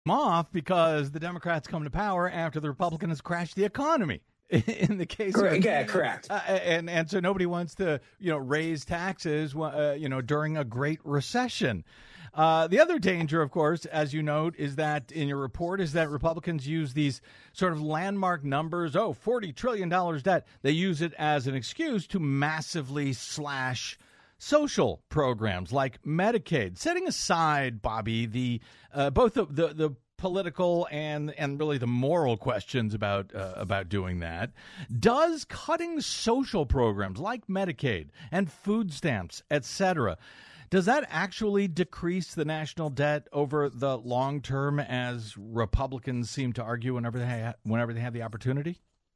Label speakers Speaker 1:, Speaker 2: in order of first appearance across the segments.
Speaker 1: off because the Democrats come to power after the Republicans crash the economy. In the case
Speaker 2: correct.
Speaker 1: of,
Speaker 2: yeah, correct.
Speaker 1: And so nobody wants to, raise taxes, during a great recession. The other danger, of course, as you note, is that in your report is that Republicans use these sort of landmark numbers. $40 trillion debt. They use it as an excuse to massively slash social programs like Medicaid, setting aside, Bobby, the both the political and really the moral questions about doing that. Does cutting social programs like Medicaid and food stamps, etc., does that actually decrease the national debt over the long term, as Republicans seem to argue whenever they have the opportunity?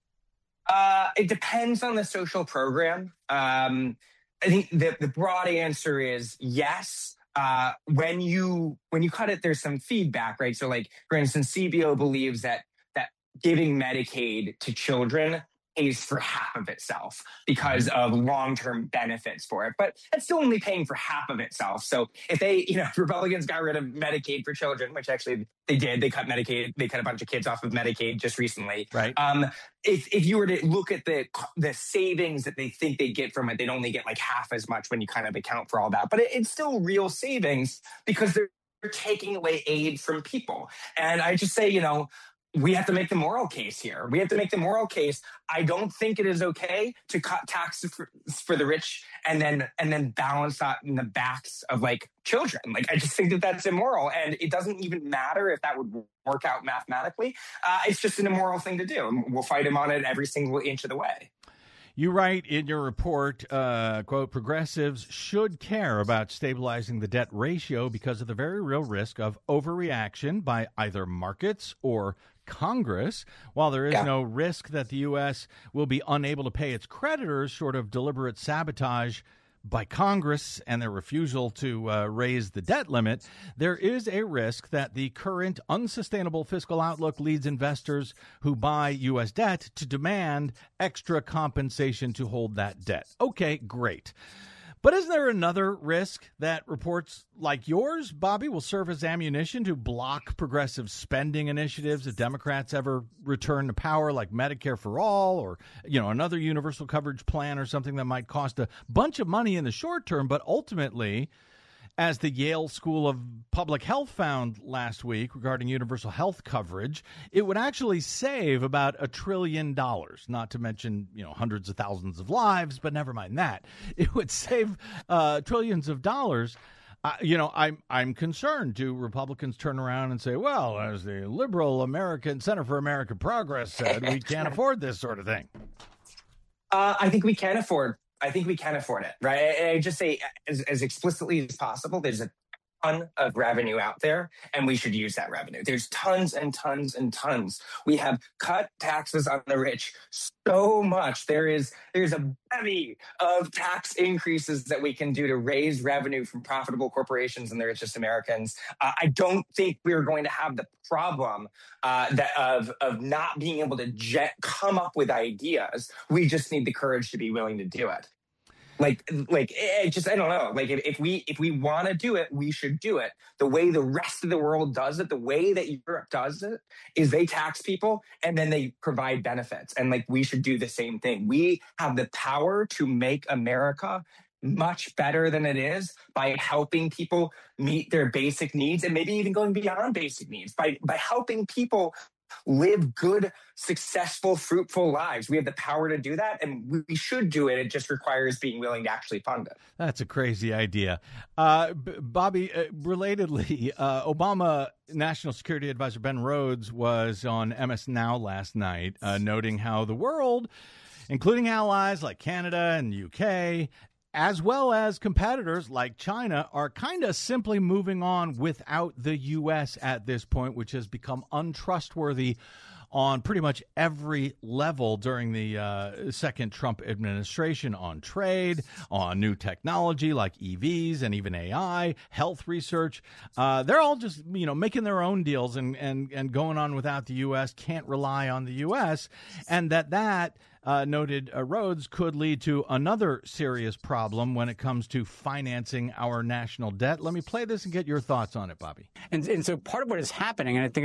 Speaker 2: It depends on the social program. I think the broad answer is yes. When you cut it, there's some feedback, right? So, like, for instance, CBO believes that giving Medicaid to children pays for half of itself because of long-term benefits for it. But it's still only paying for half of itself. So if if Republicans got rid of Medicaid for children, which actually they did, they cut Medicaid, they cut a bunch of kids off of Medicaid just recently.
Speaker 1: Right.
Speaker 2: If you were to look at the savings that they think they get from it, they'd only get like half as much when you kind of account for all that. But it's still real savings because they're taking away aid from people. And I just say, we have to make the moral case here. We have to make the moral case. I don't think it is okay to cut taxes for the rich and then balance that in the backs of like children. Like, I just think that that's immoral, and it doesn't even matter if that would work out mathematically. It's just an immoral thing to do, and we'll fight him on it every single inch of the way.
Speaker 1: You write in your report, quote, progressives should care about stabilizing the debt ratio because of the very real risk of overreaction by either markets or Congress. While there is no risk that the U.S. will be unable to pay its creditors short of deliberate sabotage by Congress and their refusal to raise the debt limit, there is a risk that the current unsustainable fiscal outlook leads investors who buy U.S. debt to demand extra compensation to hold that debt. Okay, great. But isn't there another risk that reports like yours, Bobby, will serve as ammunition to block progressive spending initiatives if Democrats ever return to power, like Medicare for All or, another universal coverage plan or something that might cost a bunch of money in the short term, but ultimately, as the Yale School of Public Health found last week regarding universal health coverage, it would actually save about $1 trillion, not to mention, hundreds of thousands of lives, but never mind that. It would save trillions of dollars. I'm concerned. Do Republicans turn around and say, well, as the liberal American Center for American Progress said, we can't afford this sort of thing?
Speaker 2: I think we can afford it, right? I just say as explicitly as possible, there's a ton of revenue out there, and we should use that revenue. There's tons and tons and tons. We have cut taxes on the rich so much. There's a bevy of tax increases that we can do to raise revenue from profitable corporations and the richest Americans. I don't think we're going to have the problem of not being able to come up with ideas. We just need the courage to be willing to do it. I don't know. Like, if we want to do it, we should do it. The way the rest of the world does it, the way that Europe does it, is they tax people and then they provide benefits. And we should do the same thing. We have the power to make America much better than it is by helping people meet their basic needs, and maybe even going beyond basic needs by helping people live good, successful, fruitful lives. We have the power to do that, and we should do it. It just requires being willing to actually fund it.
Speaker 1: That's a crazy idea. Bobby, relatedly, Obama National Security Advisor Ben Rhodes was on MS Now last night, noting how the world, including allies like Canada and UK, as well as competitors like China, are kind of simply moving on without the U.S. at this point, which has become untrustworthy on pretty much every level during the second Trump administration, on trade, on new technology like EVs and even AI, health research. They're all just, making their own deals and going on without the U.S., can't rely on the U.S., and that noted Rhodes could lead to another serious problem when it comes to financing our national debt. Let me play this and get your thoughts on it, Bobby.
Speaker 3: And so part of what is happening, and I think